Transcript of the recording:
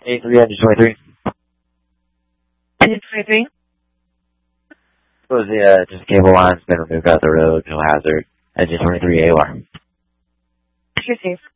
A3 engine 23. Engine 23? Was just a cable line's been removed out the road, no hazard. Engine 23 AOR. You're safe.